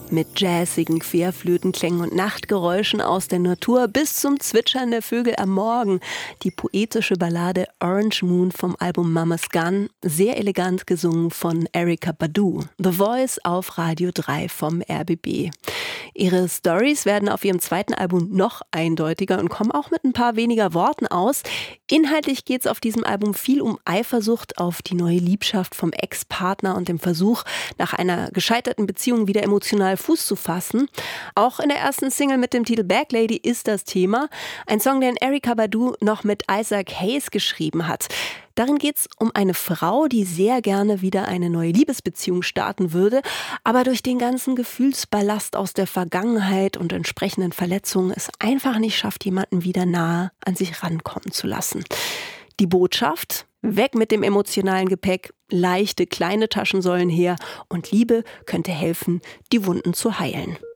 Mit jazzigen Querflötenklängen und Nachtgeräuschen aus der Natur bis zum Zwitschern der Vögel am Morgen. Die poetische Ballade Orange Moon vom Album Mama's Gun, sehr elegant gesungen von Erykah Badu. The Voice auf Radio 3 vom RBB. Ihre Stories werden auf ihrem zweiten Album noch eindeutiger und kommen auch mit ein paar weniger Worten aus. Inhaltlich geht es auf diesem Album viel um Eifersucht auf die neue Liebschaft vom Ex-Partner und dem Versuch, nach einer gescheiterten Beziehung wieder emotional Fuß zu fassen. Auch in der ersten Single mit dem Titel Bag Lady ist das Thema. Ein Song, den Erykah Badu noch mit Isaac Hayes geschrieben hat. Darin geht es um eine Frau, die sehr gerne wieder eine neue Liebesbeziehung starten würde, aber durch den ganzen Gefühlsballast aus der Vergangenheit und entsprechenden Verletzungen es einfach nicht schafft, jemanden wieder nahe an sich rankommen zu lassen. Die Botschaft: Weg mit dem emotionalen Gepäck, leichte kleine Taschen sollen her und Liebe könnte helfen, die Wunden zu heilen.